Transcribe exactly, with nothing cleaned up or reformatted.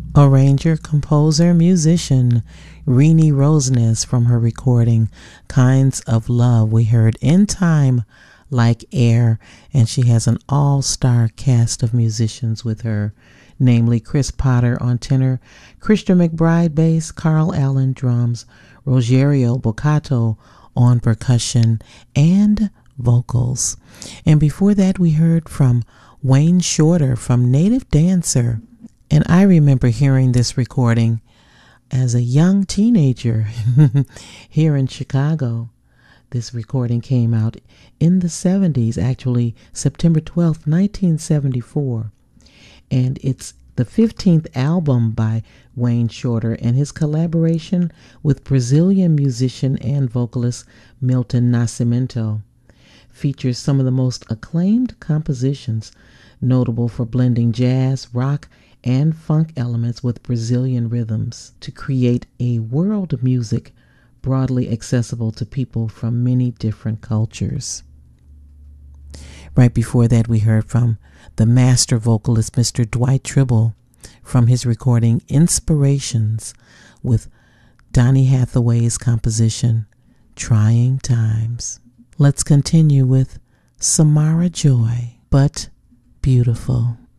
Arranger, composer, musician Renee Roseness from her recording Kinds of Love. We heard In Time Like Air, and she has an all-star cast of musicians with her, namely Chris Potter on tenor, Christian McBride bass, Carl Allen drums, Rogerio Boccato on percussion and vocals. And before that, we heard from Wayne Shorter from Native Dancer. And I remember hearing this recording as a young teenager here in Chicago. This recording came out in the seventies, actually September twelfth, nineteen seventy-four. And it's the fifteenth album by Wayne Shorter, and his collaboration with Brazilian musician and vocalist Milton Nascimento features some of the most acclaimed compositions, notable for blending jazz, rock, and funk elements with Brazilian rhythms to create a world of music broadly accessible to people from many different cultures. Right before that, we heard from the master vocalist, Mister Dwight Tribble, from his recording Inspirations with Donny Hathaway's composition, Trying Times. Let's continue with Samara Joy, But Beautiful.